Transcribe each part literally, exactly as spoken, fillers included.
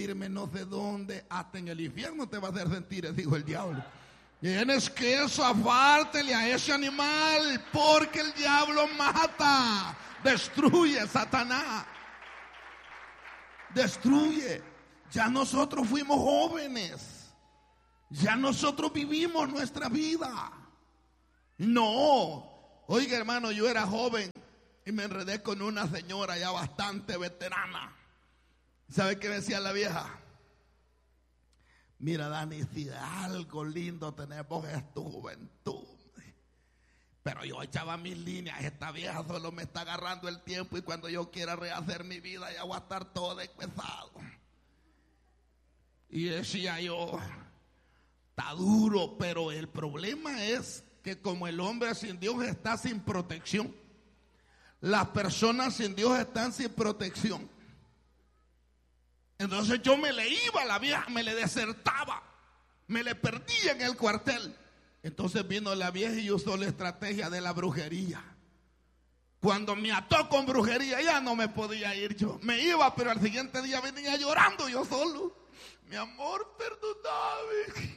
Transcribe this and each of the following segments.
sentirme no sé dónde, hasta en el infierno te va a hacer sentir, dijo el diablo. Tienes que zafártele a ese animal, porque el diablo mata, destruye, Satanás, destruye. Ya nosotros fuimos jóvenes, ya nosotros vivimos nuestra vida. No, oiga hermano, yo era joven y me enredé con una señora ya bastante veterana. ¿Sabe qué decía la vieja? Mira, Dani, si algo lindo tenemos es tu juventud. Pero yo echaba mis líneas, esta vieja solo me está agarrando el tiempo y cuando yo quiera rehacer mi vida ya voy a estar todo despezado. Y decía yo, está duro, pero el problema es que como el hombre sin Dios está sin protección, las personas sin Dios están sin protección. Entonces yo me le iba a la vieja, me le desertaba, me le perdía en el cuartel. Entonces vino la vieja y usó la estrategia de la brujería. Cuando me ató con brujería ya no me podía ir yo. Me iba, pero al siguiente día venía llorando yo solo. Mi amor, perdóname.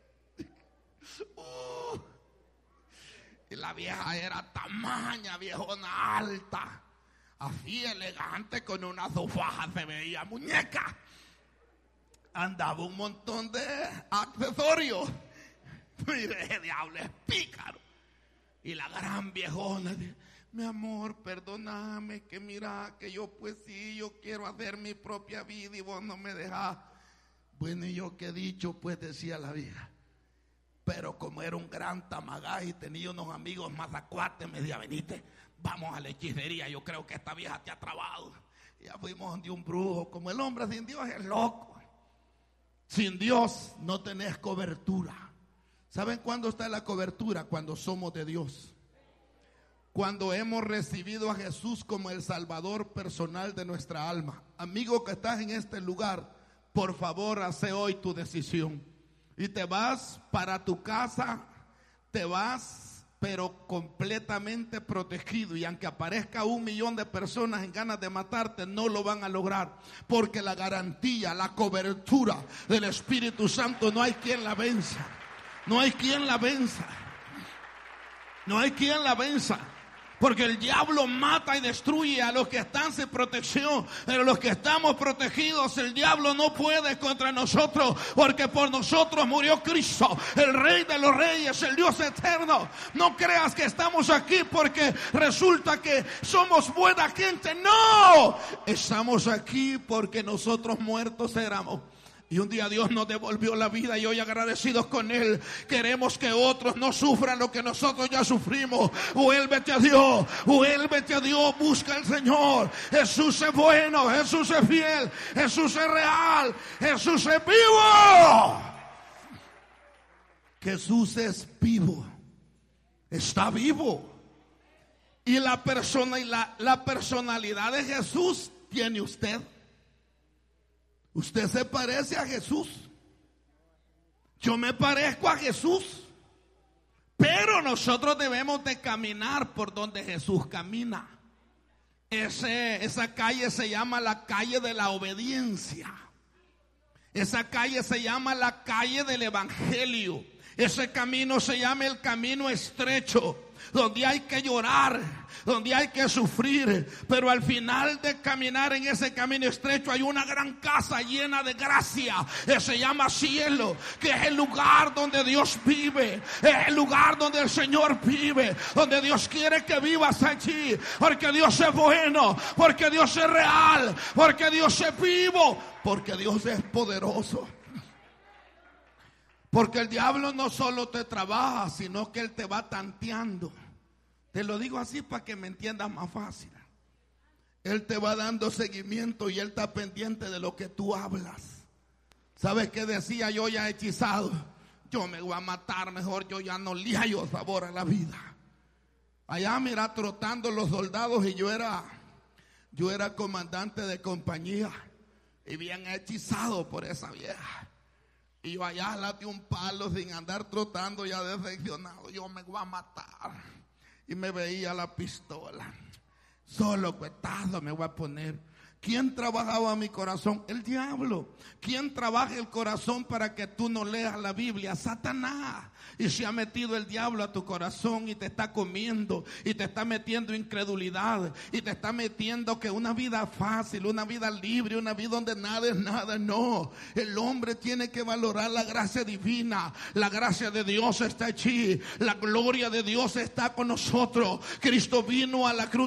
Uh. Y la vieja era tamaña, viejona alta, así elegante, con una sofaja se veía muñeca. Andaba un montón de accesorios. Mire, ese diablo es pícaro. Y la gran viejona dice, mi amor, perdóname, que mira, que yo pues sí, yo quiero hacer mi propia vida y vos no me dejás. Bueno, y yo qué he dicho, pues, decía la vieja. Pero como era un gran tamagá y tenía unos amigos mazacuates, me decía, venite, vamos a la hechicería, yo creo que esta vieja te ha trabado. Y ya fuimos de un brujo. Como el hombre sin Dios es loco. Sin Dios no tenés cobertura. ¿Saben cuándo está la cobertura? Cuando somos de Dios. Cuando hemos recibido a Jesús como el Salvador personal de nuestra alma. Amigo que estás en este lugar, por favor, hace hoy tu decisión. Y te vas para tu casa, te vas, pero completamente protegido. Y aunque aparezca un millón de personas en ganas de matarte, no lo van a lograr. Porque la garantía, la cobertura del Espíritu Santo, no hay quien la venza. No hay quien la venza. No hay quien la venza. Porque el diablo mata y destruye a los que están sin protección. Pero los que estamos protegidos, el diablo no puede contra nosotros. Porque por nosotros murió Cristo, el Rey de los Reyes, el Dios eterno. No creas que estamos aquí porque resulta que somos buena gente. No, estamos aquí porque nosotros muertos éramos. Y un día Dios nos devolvió la vida y hoy agradecidos con Él queremos que otros no sufran lo que nosotros ya sufrimos. Vuélvete a Dios, vuélvete a Dios, busca al Señor. Jesús es bueno, Jesús es fiel, Jesús es real, Jesús es vivo. Jesús es vivo, está vivo. Y la persona y la, la personalidad de Jesús tiene usted. Usted se parece a Jesús. Yo me parezco a Jesús. Pero nosotros debemos de caminar por donde Jesús camina. Ese, esa calle se llama la calle de la obediencia. Esa calle se llama la calle del Evangelio. Ese camino se llama el camino estrecho, donde hay que llorar, donde hay que sufrir, pero al final de caminar en ese camino estrecho hay una gran casa llena de gracia, que se llama cielo, que es el lugar donde Dios vive, es el lugar donde el Señor vive, donde Dios quiere que vivas allí, porque Dios es bueno, porque Dios es real, porque Dios es vivo, porque Dios es poderoso. Porque el diablo no solo te trabaja, sino que él te va tanteando. Te lo digo así para que me entiendas más fácil. Él te va dando seguimiento y él está pendiente de lo que tú hablas. ¿Sabes qué decía yo ya hechizado? Yo me voy a matar, mejor yo ya no le hallo sabor a la vida. Allá mira trotando los soldados y yo era, yo era comandante de compañía y bien hechizado por esa vieja. Y yo allá la de un palo sin andar trotando ya decepcionado. Yo me voy a matar. Y me veía la pistola. Solo cuetazo me voy a poner. ¿Quién trabajaba mi corazón? El diablo. ¿Quién trabaja el corazón para que tú no leas la Biblia? Satanás. Y se ha metido el diablo a tu corazón y te está comiendo y te está metiendo incredulidad y te está metiendo que una vida fácil, una vida libre, una vida donde nada es nada. No, el hombre tiene que valorar la gracia divina. La gracia de Dios está allí, la gloria de Dios está con nosotros. Cristo vino a la cruz